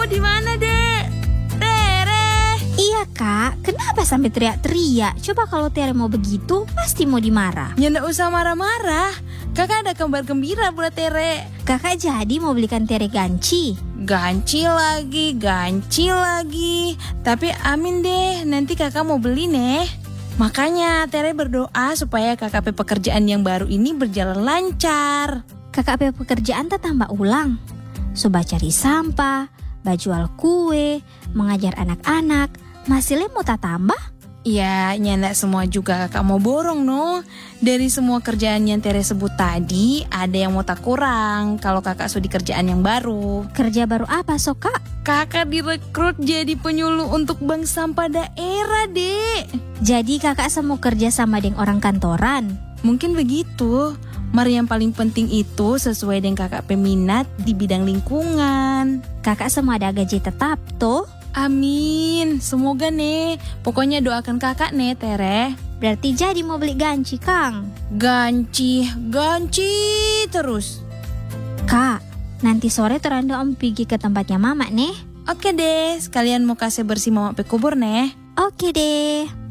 di mana, Dek? Tere. Iya kak, kenapa sampai teriak-teriak? Coba kalau Tere mau begitu, pasti mau dimarah. Ya nggak usah marah-marah. Kakak ada kabar gembira buat Tere. Kakak jadi mau belikan Tere ganci? Ganci lagi. Tapi amin deh, nanti kakak mau beli nih. Makanya Tere berdoa supaya KKP pekerjaan yang baru ini berjalan lancar. KKP pekerjaan tak tambah ulang. Sobat cari sampah, jual kue, mengajar anak-anak, hasilnya mau tak tambah? Ya, nyandak semua juga kakak mau borong no. Dari semua kerjaan yang Tere sebut tadi, ada yang mau tak kurang kalau kakak sudi kerjaan yang baru. Kerja baru apa so kak? Kakak direkrut jadi penyuluh untuk bank sampah daerah, Dek. Jadi kakak semua kerja sama dengan orang kantoran? Mungkin begitu. Mari yang paling penting itu sesuai dengan kakak peminat di bidang lingkungan. Kakak semua ada gaji tetap toh? Amin, semoga nih. Pokoknya doakan kakak nih, Tere. Berarti jadi mau beli ganci, Kang. Ganci terus. Kak, nanti sore Torando om pergi ke tempatnya Mama nih. Oke deh, sekalian mau kasih bersih Mama pe kubur nih. Oke deh.